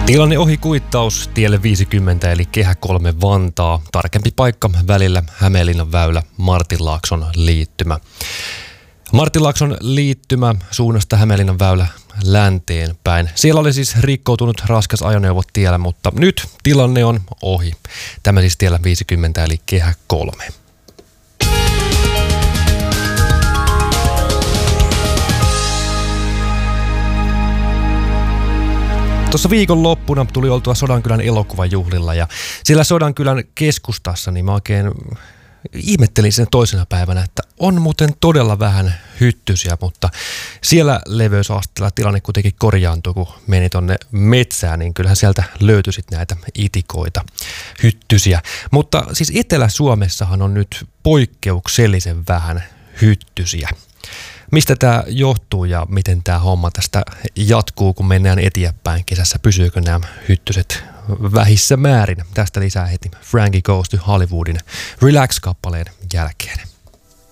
Tilanne ohi kuittaus tielle 50 eli Kehä 3 Vantaa. Tarkempi paikka välillä Hämeenlinnan väylä Martinlaakson liittymä. Martinlaakson liittymä suunnasta Hämeenlinnan väylä länteen päin. Siellä oli siis rikkoutunut raskas ajoneuvo tiellä, mutta nyt tilanne on ohi. Tämä siis tiellä 50 eli Kehä 3. Tuossa viikonloppuna tuli oltua Sodankylän elokuvajuhlilla ja siellä Sodankylän keskustassa niin mä oikein ihmettelin sen toisena päivänä, että on muuten todella vähän hyttysiä, mutta siellä leveysasteella tilanne kuitenkin korjaantui, kun meni tonne metsään, niin kyllähän sieltä löytyi sit näitä itikoita, hyttysiä. Mutta siis Etelä-Suomessahan on nyt poikkeuksellisen vähän hyttysiä. Mistä tämä johtuu ja miten tämä homma tästä jatkuu, kun mennään eteenpäin kesässä? Pysyykö nämä hyttyset vähissä määrin? Tästä lisää heti Frankie Goes to Hollywoodin Relax-kappaleen jälkeen.